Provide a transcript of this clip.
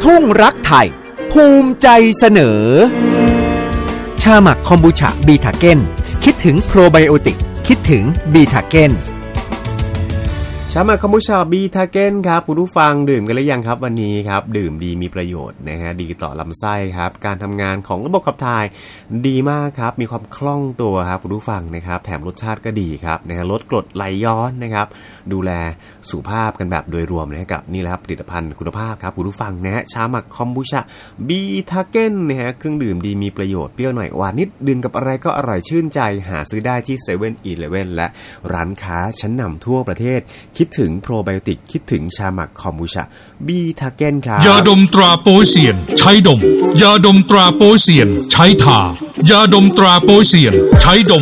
ทุ่งรักไทยภูมิใจเสนอชาหมักคอมบูชาบีทาเก้นคิดถึงโปรไบโอติกคิดถึงบีทาเก้นชาหมักคอมบูชาบีทาเก้นครับคุณผู้ฟังดื่มกันหรือยังครับวันนี้ครับดื่มดีมีประโยชน์นะฮะดีต่อลำไส้ครับการทำงานของระบบขับถ่ายดีมากครับมีความคล่องตัวครับคุณผู้ฟังนะครับแถมรสชาติก็ดีครับนะฮะลดกรดไหลย้อนนะครับดูแลสุขภาพกันแบบโดยรวมนะกับนี่แหละครับผลิตภัณฑ์คุณภาพครับคุณผู้ฟังนะฮะชาหมักคอมบูชาบีทาเก้นนะฮะเครื่องดื่มดีมีประโยชน์เปรี้ยวหน่อยหวานนิดดื่มกับอะไรก็อร่อยชื่นใจหาซื้อได้ที่ 7-Eleven และร้านค้าชั้นนำทั่วประเทศคิดถึงโปรไบโอติกคิดถึงชาหมักคอมบูชาบีทาเก้นครับยาดมตราโปเซียนใช้ดมยาดมตราโปเซียนใช้ทายาดมตราโปเซียนใช้ดม